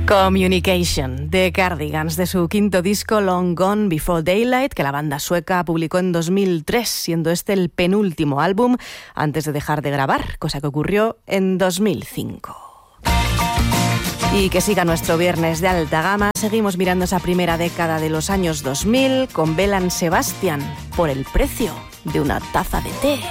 Communication, de Cardigans, de su quinto disco Long Gone Before Daylight, que la banda sueca publicó en 2003, siendo este el penúltimo álbum antes de dejar de grabar, cosa que ocurrió en 2005. Y que siga nuestro viernes de alta gama. Seguimos mirando esa primera década de los años 2000 con Belle and Sebastian, por el precio de una taza de té.